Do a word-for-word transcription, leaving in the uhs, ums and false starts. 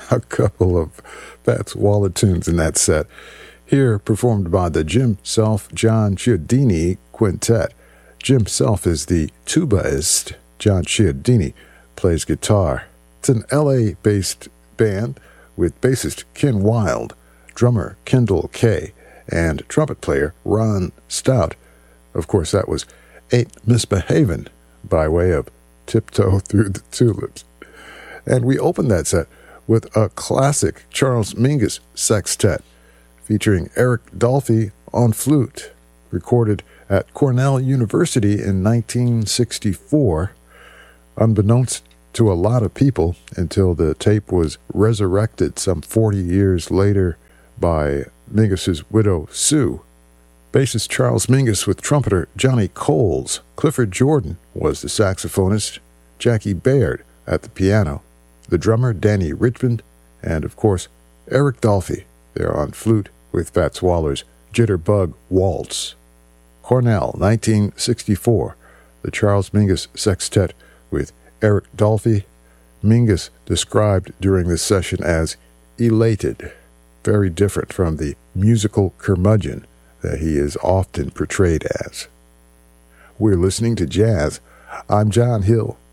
a couple of Fats Waller tunes in that set. Here, performed by the Jim Self John Chiodini Quintet. Jim Self is the tubaist. John Chiodini plays guitar. It's an L A-based band with bassist Ken Wild, drummer Kendall Kay, and trumpet player Ron Stout. Of course, that was Ain't Misbehavin' by way of Tiptoe Through the Tulips. And we opened that set with a classic Charles Mingus sextet featuring Eric Dolphy on flute, recorded at Cornell University in nineteen sixty-four, unbeknownst to a lot of people until the tape was resurrected some forty years later by Mingus's widow, Sue. Bassist Charles Mingus with trumpeter Johnny Coles. Clifford Jordan was the saxophonist, Jackie Baird at the piano, the drummer Danny Richmond, and of course Eric Dolphy there on flute with Fats Waller's Jitterbug Waltz. Cornell, nineteen sixty-four, the Charles Mingus Sextet with Eric Dolphy. Mingus described during this session as elated, very different from the musical curmudgeon that he is often portrayed as. We're listening to jazz. I'm John Hill.